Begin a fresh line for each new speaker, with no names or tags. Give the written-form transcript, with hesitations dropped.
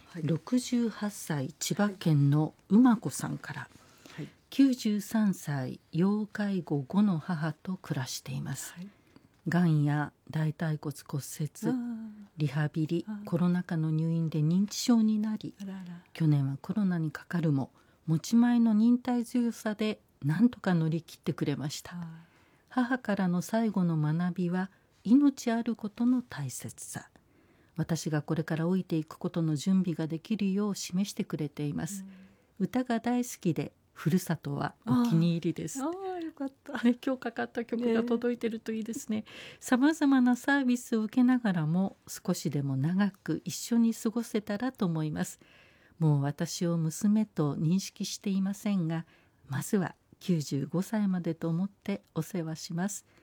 68歳千葉県の馬子さんから、93歳要介護5の母と暮らしています。がんや大腿骨骨折、リハビリ、コロナ禍の入院で認知症になり、去年はコロナにかかるも持ち前の忍耐強さで何とか乗り切ってくれました。母からの最後の学びは命あることの大切さ。私がこれから老いていくことの準備ができるよう示してくれています。歌が大好きでふるさとはお気に入りです。
よかった、
今日かかった曲が届いてるといいですね。さまざまなサービスを受けながらも少しでも長く一緒に過ごせたらと思います。もう私を娘と認識していませんが、まずは95歳までと思ってお世話します。